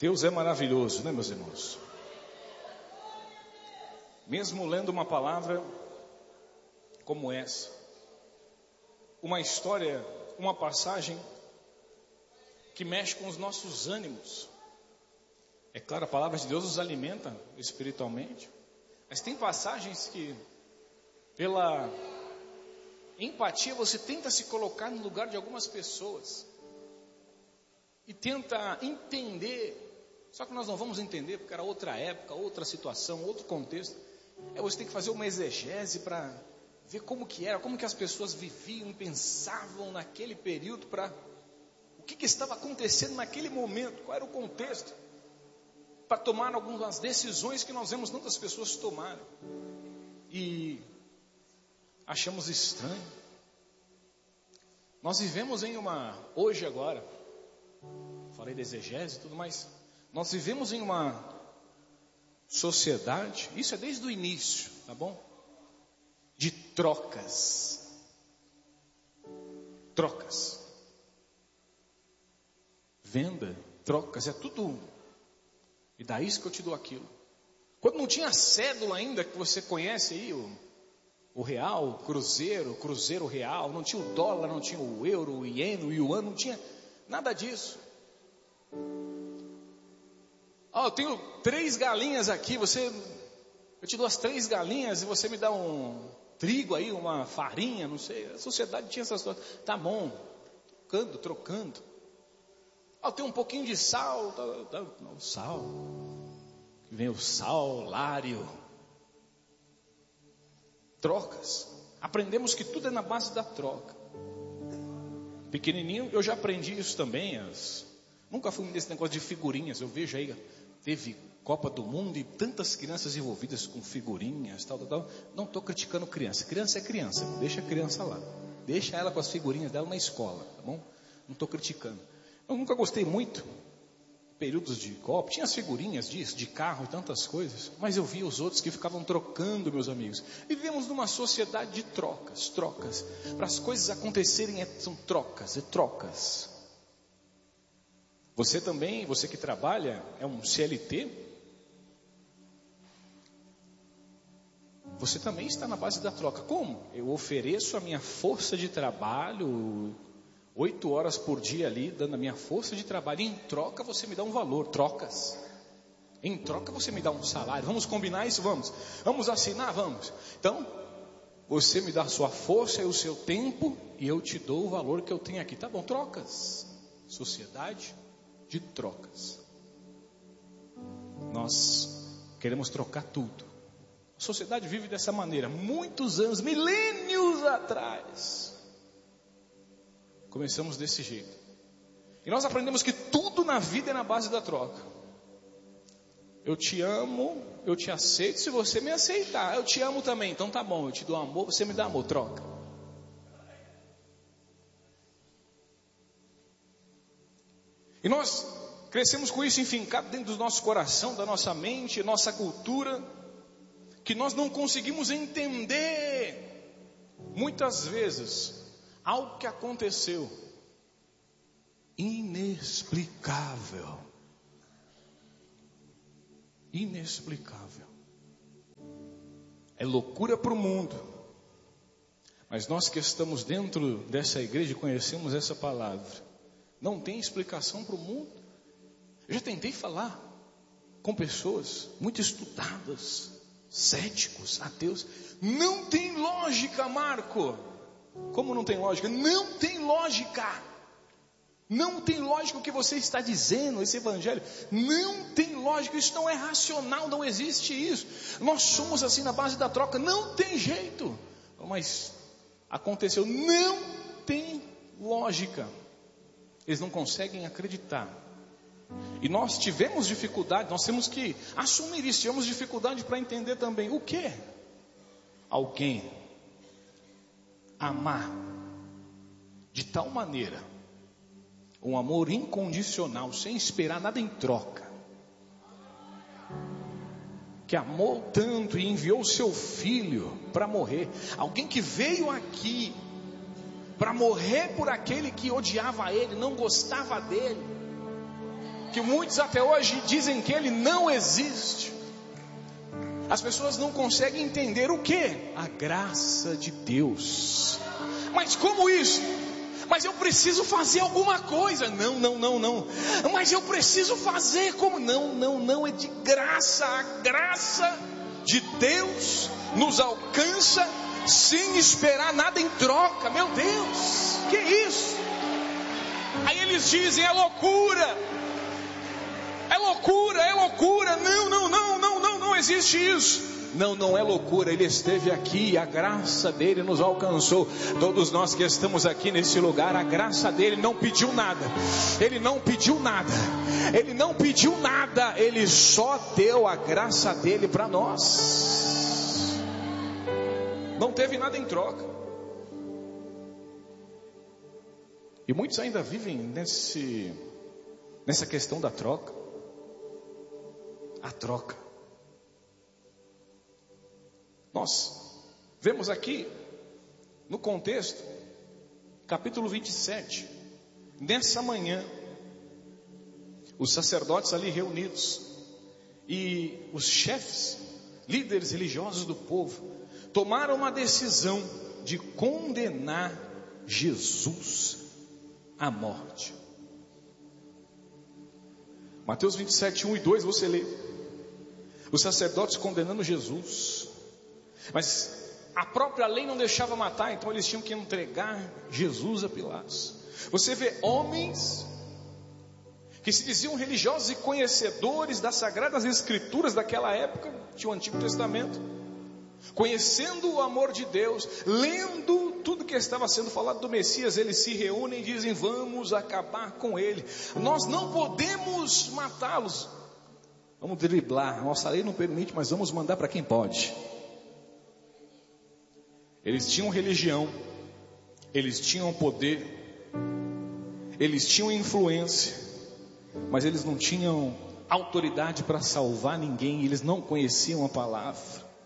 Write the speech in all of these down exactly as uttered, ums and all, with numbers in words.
Deus é maravilhoso, né, meus irmãos? Mesmo lendo uma palavra como essa, uma história, uma passagem que mexe com os nossos ânimos. É claro, a palavra de Deus nos alimenta espiritualmente, mas tem passagens que, pela empatia, você tenta se colocar no lugar de algumas pessoas e tenta entender. Só que nós não vamos entender, porque era outra época, outra situação, outro contexto. É, você tem que fazer uma exegese para ver como que era, como que as pessoas viviam, pensavam naquele período, para o que, que estava acontecendo naquele momento, qual era o contexto, para tomar algumas decisões que nós vemos tantas pessoas tomarem. E achamos estranho. Nós vivemos em uma, hoje agora, falei de exegese e tudo mais, nós vivemos em uma sociedade, isso é desde o início, tá bom? De trocas. Trocas. Venda, trocas, é tudo. E dá isso que eu te dou aquilo. Quando não tinha cédula ainda, que você conhece aí, o, o real, o cruzeiro, o cruzeiro real, não tinha o dólar, não tinha o euro, o iene, o yuan, não tinha nada disso. Ó, oh, eu tenho três galinhas aqui, você, eu te dou as três galinhas e você me dá um trigo aí, uma farinha, não sei. A sociedade tinha essas coisas. Tá bom, trocando, trocando. Ó, oh, tem um pouquinho de sal, tá, tá, não, sal, que vem o sal, lário. Trocas. Aprendemos que tudo é na base da troca. Pequenininho, eu já aprendi isso também. As... Nunca fui nesse negócio de figurinhas. Eu vejo aí, teve Copa do Mundo e tantas crianças envolvidas com figurinhas, tal, tal, tal. Não estou criticando criança. Criança é criança. Deixa a criança lá. Deixa ela com as figurinhas dela na escola, tá bom? Não estou criticando. Eu nunca gostei muito. Períodos de Copa, tinha as figurinhas disso, de carro e tantas coisas. Mas eu via os outros que ficavam trocando, meus amigos. Vivemos numa sociedade de trocas, trocas. Para as coisas acontecerem, é, são trocas, é trocas. Você também, você que trabalha, é um C L T. Você também está na base da troca. Como? Eu ofereço a minha força de trabalho, oito horas por dia ali, dando a minha força de trabalho. E em troca você me dá um valor, trocas. Em troca você me dá um salário. Vamos combinar isso? Vamos. Vamos assinar? Vamos. Então, você me dá a sua força e o seu tempo, e eu te dou o valor que eu tenho aqui. Tá bom, trocas. Sociedade de trocas. Nós queremos trocar tudo. A sociedade vive dessa maneira. Muitos anos, milênios atrás, começamos desse jeito. E nós aprendemos que tudo na vida é na base da troca. Eu te amo, eu te aceito se você me aceitar. Eu te amo também, então tá bom, eu te dou amor, você me dá amor, troca. E nós crescemos com isso enfincado dentro do nosso coração, da nossa mente, nossa cultura, que nós não conseguimos entender, muitas vezes, algo que aconteceu, inexplicável, inexplicável, é loucura para o mundo, mas nós que estamos dentro dessa igreja, conhecemos essa palavra, não tem explicação para o mundo. Eu já tentei falar com pessoas muito estudadas, céticos, ateus. Não tem lógica, Marco. Como não tem lógica? Não tem lógica. Não tem lógica o que você está dizendo, esse evangelho. Não tem lógica, isso não é racional, não existe isso. Nós somos assim na base da troca, não tem jeito. Mas aconteceu, não tem lógica. Eles não conseguem acreditar. E nós tivemos dificuldade, nós temos que assumir isso, tivemos dificuldade para entender também. O que? Alguém amar de tal maneira, um amor incondicional, sem esperar nada em troca, que amou tanto e enviou o seu filho para morrer. Alguém que veio aqui para morrer por aquele que odiava ele, não gostava dele. que muitos até hoje dizem que ele não existe. As pessoas não conseguem entender o que? A graça de Deus. Mas como isso? Mas eu preciso fazer alguma coisa. Não, não, não, não. Mas eu preciso fazer como? Não, não, não. É de graça. A graça de Deus nos alcança sem esperar nada em troca. Meu Deus, que isso? Aí eles dizem, é loucura. É loucura, é loucura. Não, não, não, não, não, não existe isso. Não, não é loucura, ele esteve aqui, a graça dele nos alcançou. Todos nós que estamos aqui nesse lugar, a graça dele não pediu nada. Ele não pediu nada. Ele não pediu nada. Ele só deu a graça dele para nós. Não teve nada em troca. E muitos ainda vivem nesse, nessa questão da troca. A troca. Nós vemos aqui no contexto, capítulo vinte e sete, nessa manhã, os sacerdotes ali reunidos e os chefes, líderes religiosos do povo, tomaram uma decisão de condenar Jesus à morte. Mateus vinte e sete, um e dois, você lê. Os sacerdotes condenando Jesus. Mas a própria lei não deixava matar, então eles tinham que entregar Jesus a Pilatos. Você vê homens que se diziam religiosos e conhecedores das sagradas escrituras daquela época, tinha o Antigo Testamento, conhecendo o amor de Deus, lendo tudo que estava sendo falado do Messias, eles se reúnem e dizem, vamos acabar com ele. Nós não podemos matá-los, vamos driblar, nossa lei não permite, mas vamos mandar para quem pode. Eles tinham religião, eles tinham poder, eles tinham influência, mas eles não tinham autoridade para salvar ninguém, eles não conheciam a palavra.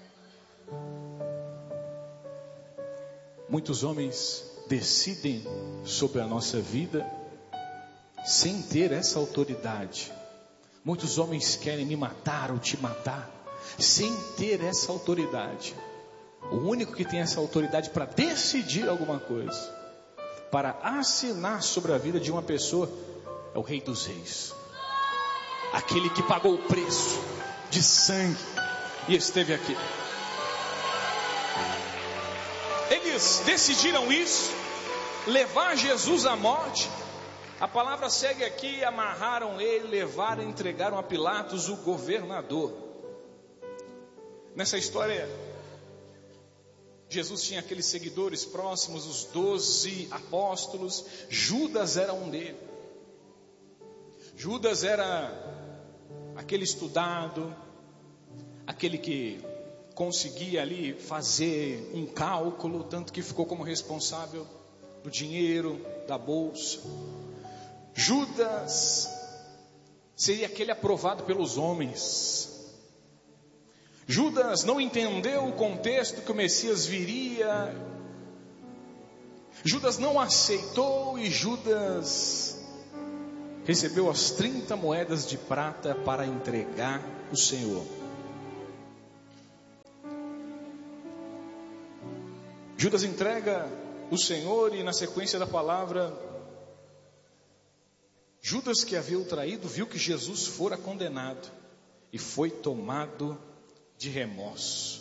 Muitos homens decidem sobre a nossa vida sem ter essa autoridade. Muitos homens querem me matar ou te matar sem ter essa autoridade. O único que tem essa autoridade para decidir alguma coisa, para assinar sobre a vida de uma pessoa, é o Rei dos Reis. Aquele que pagou o preço de sangue e esteve aqui. Eles decidiram isso, levar Jesus à morte. A palavra segue aqui, amarraram ele, levaram e entregaram a Pilatos, o governador. Nessa história, Jesus tinha aqueles seguidores próximos, os doze apóstolos. Judas era um deles. Judas era aquele estudado, aquele que conseguia ali fazer um cálculo, tanto que ficou como responsável do dinheiro, da bolsa. Judas seria aquele aprovado pelos homens. Judas não entendeu o contexto que o Messias viria. Judas não aceitou e Judas recebeu as trinta moedas de prata para entregar o Senhor. Judas entrega o Senhor e na sequência da palavra, Judas, que havia o traído, viu que Jesus fora condenado e foi tomado de remorso.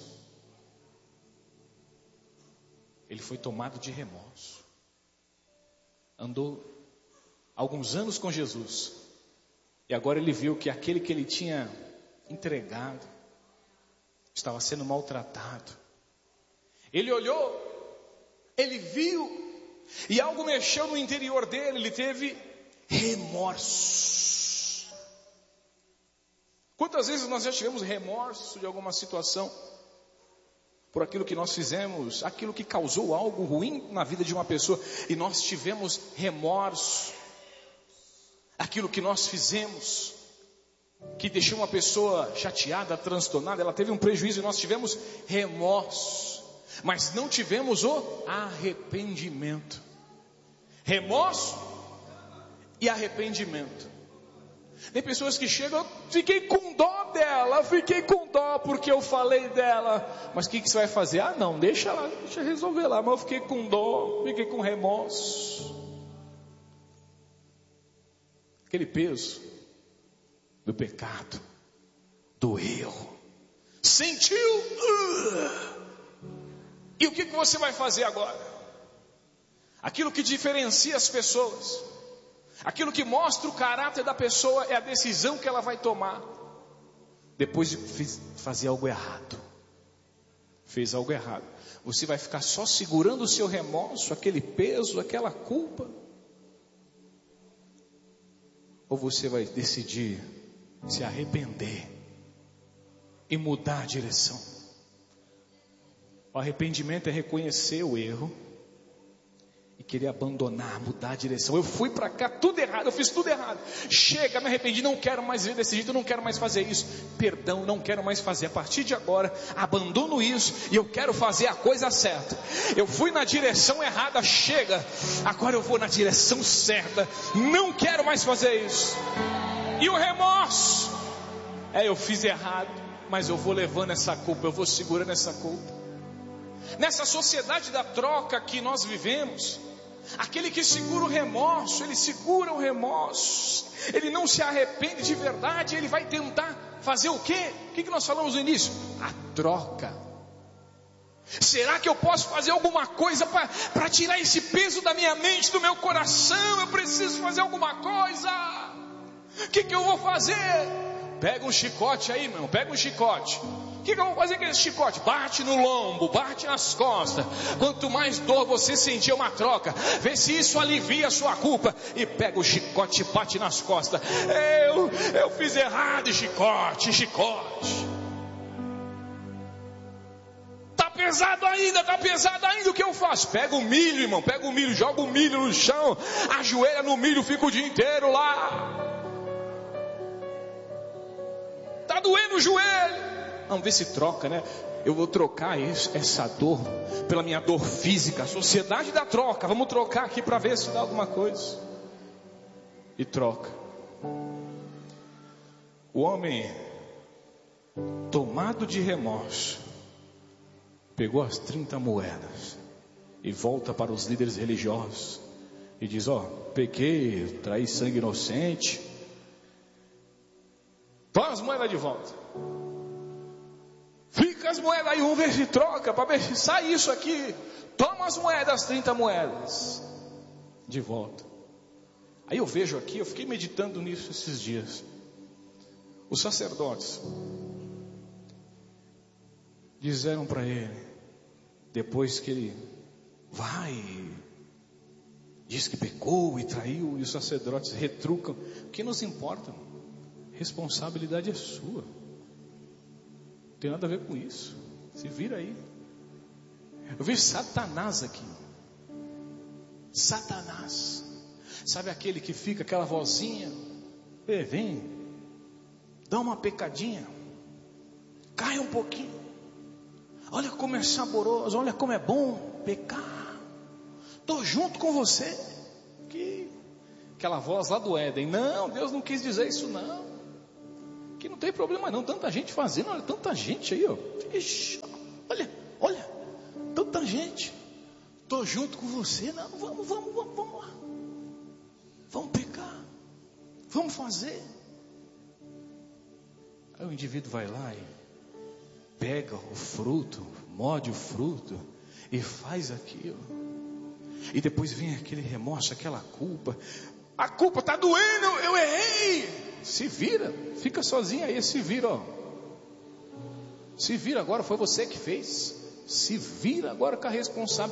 Ele foi tomado de remorso. Andou alguns anos com Jesus e agora ele viu que aquele que ele tinha entregado estava sendo maltratado. Ele olhou, ele viu e algo mexeu no interior dele. Ele teve remorso. Quantas vezes nós já tivemos remorso de alguma situação, por aquilo que nós fizemos, aquilo que causou algo ruim na vida de uma pessoa, e nós tivemos remorso, aquilo que nós fizemos, que deixou uma pessoa chateada, transtornada, ela teve um prejuízo e nós tivemos remorso, mas não tivemos o arrependimento. Remorso e arrependimento. Tem pessoas que chegam, fiquei com dó dela, fiquei com dó porque eu falei dela. Mas o que, que você vai fazer? Ah não, deixa lá, deixa resolver lá. Mas eu fiquei com dó, fiquei com remorso. Aquele peso do pecado, do erro. Sentiu? Uh! E o que, que você vai fazer agora? Aquilo que diferencia as pessoas, aquilo que mostra o caráter da pessoa é a decisão que ela vai tomar depois de fazer algo errado. Fez algo errado. Você vai ficar só segurando o seu remorso, aquele peso, aquela culpa? Ou você vai decidir se arrepender e mudar a direção? O arrependimento é reconhecer o erro e querer abandonar, mudar a direção. Eu fui para cá tudo errado, eu fiz tudo errado. Chega, me arrependi, não quero mais ver desse jeito, eu não quero mais fazer isso. Perdão, não quero mais fazer. A partir de agora, abandono isso e eu quero fazer a coisa certa. Eu fui na direção errada, chega. Agora eu vou na direção certa. Não quero mais fazer isso. E o remorso? É, eu fiz errado, mas eu vou levando essa culpa, eu vou segurando essa culpa. Nessa sociedade da troca que nós vivemos, aquele que segura o remorso, ele segura o remorso, ele não se arrepende de verdade, ele vai tentar fazer o quê? O que nós falamos no início? A troca. Será que eu posso fazer alguma coisa para tirar esse peso da minha mente, do meu coração? Eu preciso fazer alguma coisa. O que, que eu vou fazer? Pega um chicote aí, meu irmão, pega um chicote. O que, que eu vou fazer com esse chicote? Bate no lombo, bate nas costas. Quanto mais dor você sentir, uma troca. Vê se isso alivia a sua culpa. E pega o chicote e bate nas costas. Eu, eu fiz errado, chicote, chicote. Tá pesado ainda, tá pesado ainda. O que eu faço? Pega o milho, irmão, pega o milho, joga o milho no chão, ajoelha no milho, fica o dia inteiro lá. Tá doendo o joelho. Vamos ver se troca, né? Eu vou trocar isso, essa dor pela minha dor física. A sociedade da troca. Vamos trocar aqui para ver se dá alguma coisa. E troca. O homem, tomado de remorso, pegou as trinta moedas e volta para os líderes religiosos e diz: ó, pequei, traí sangue inocente. Toma as moedas de volta. Fica as moedas aí, vamos ver se troca, para ver se sai isso aqui. Toma as moedas, trinta moedas. De volta. Aí eu vejo aqui, eu fiquei meditando nisso esses dias. Os sacerdotes disseram para ele, depois que ele vai, diz que pecou e traiu, e os sacerdotes retrucam. O que nos importa? Responsabilidade é sua. Não tem nada a ver com isso. Se vira aí. Eu vejo Satanás aqui. Satanás. Sabe aquele que fica, aquela vozinha? Ei, vem. Dá uma pecadinha. Cai um pouquinho. Olha como é saboroso. Olha como é bom pecar. Estou junto com você. Que... Aquela voz lá do Éden. Não, Deus não quis dizer isso não. Que não tem problema não, tanta gente fazendo, olha, tanta gente aí, ó. Ixi, olha, olha, tanta gente. Tô junto com você, não, vamos, vamos, vamos, vamos lá. Vamos pecar. Vamos fazer. Aí o indivíduo vai lá e pega o fruto, morde o fruto e faz aquilo. E depois vem aquele remorso, aquela culpa. A culpa está doendo, eu errei. Se vira, fica sozinho aí, se vira, ó. Se vira agora, foi você que fez. Se vira agora com a responsabilidade.